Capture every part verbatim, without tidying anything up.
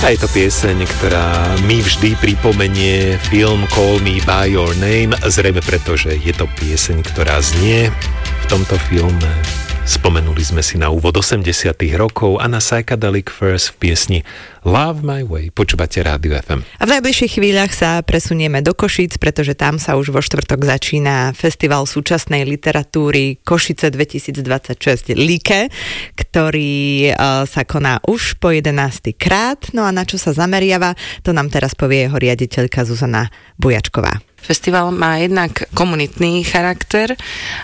A je to pieseň, ktorá mi vždy pripomenie film Call Me By Your Name, zrejme preto, že je to pieseň, ktorá znie v tomto filme. Spomenuli sme si na úvod osemdesiatych rokov a na Psychedelic Furs v piesni Love My Way. Počúvate Rádio ef em. A v najbližších chvíľach sa presunieme do Košíc, pretože tam sa už vo štvrtok začína Festival súčasnej literatúry Košice dvetisícdvadsaťšesť Like, ktorý uh, sa koná už po jedenásty krát. No a na čo sa zameriava, to nám teraz povie jeho riaditeľka Zuzana Bujačková. Festival má jednak komunitný charakter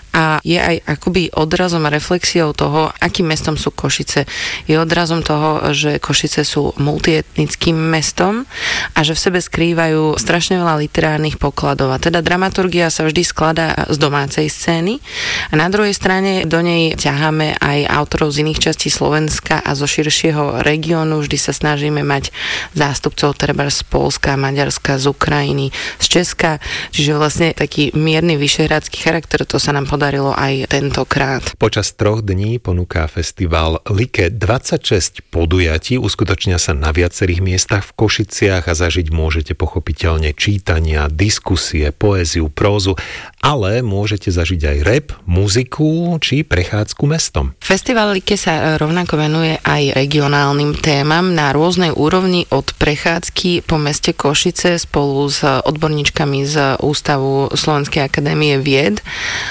a je aj akoby odrazom a reflexiou toho, akým mestom sú Košice. Je odrazom toho, že Košice sú multietnickým mestom a že v sebe skrývajú strašne veľa literárnych pokladov. A teda dramaturgia sa vždy skladá z domácej scény a na druhej strane do nej ťaháme aj autorov z iných častí Slovenska a zo širšieho regiónu. Vždy sa snažíme mať zástupcov treba z Poľska, Maďarska, z Ukrajiny, z Česka. Čiže vlastne taký mierny vyšehradský charakter, to sa nám podarilo aj tentokrát. Počas troch dní ponúka festival Like dvadsaťšesť podujatí, uskutočnia sa na viacerých miestach v Košiciach a zažiť môžete pochopiteľne čítania, diskusie, poéziu, prózu, ale môžete zažiť aj rap, muziku či prechádzku mestom. Festival Like sa rovnako venuje aj regionálnym témam na rôznej úrovni, od prechádzky po meste Košice spolu s odborníčkami z Ústavu Slovenskej akadémie vied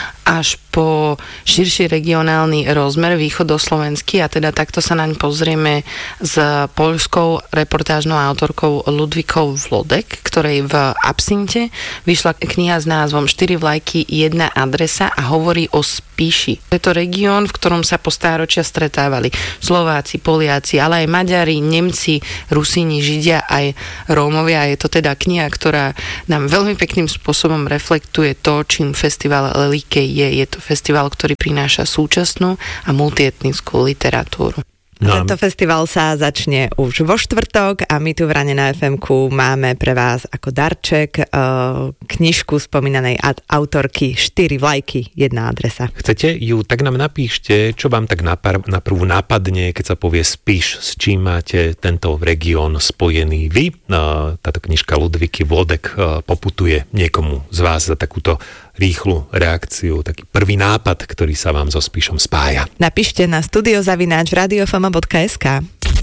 až po širší regionálny rozmer východoslovenský a teda takto sa naň pozrieme s poľskou reportážnou autorkou Ludvikou Vlodek, ktorej v Absinte vyšla kniha s názvom Štyri vlajky, jedna adresa a hovorí o Spíši. Je to región, v ktorom sa po stáročia stretávali Slováci, Poliaci, ale aj Maďari, Nemci, Rusíni, Židia aj Rómovia. Je to teda kniha, ktorá nám veľmi pekným spôsobom reflektuje to, čím festival Like je. Je to festival, ktorý prináša súčasnú a multietnickú literatúru. No. Tento festival sa začne už vo štvrtok a my tu v Rane na ef emku máme pre vás ako darček uh, knižku spomínanej ad- autorky Štyri vlajky, jedna adresa. Chcete ju? Tak nám napíšte, čo vám tak napr- naprv napadne, keď sa povie Spíš, s čím máte tento región spojený vy. Uh, táto knižka Ludviky Vlodek uh, poputuje niekomu z vás za takúto rýchlu reakciu, taký prvý nápad, ktorý sa vám so Spíšom spája. Napíšte na studiozavináč radio ef em bodka es ká.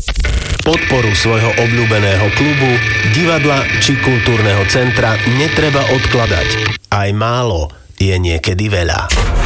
Podporu svojho obľúbeného klubu, divadla či kultúrneho centra netreba odkladať. Aj málo je niekedy veľa.